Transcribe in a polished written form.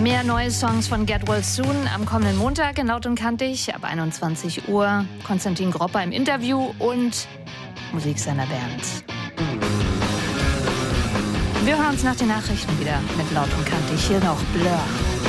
Mehr neue Songs von Get Well Soon am kommenden Montag in Laut und Kantig ab 21 Uhr. Konstantin Gropper im Interview und Musik seiner Band. Wir hören uns nach den Nachrichten wieder mit Laut und Kantig. Hier noch Blur.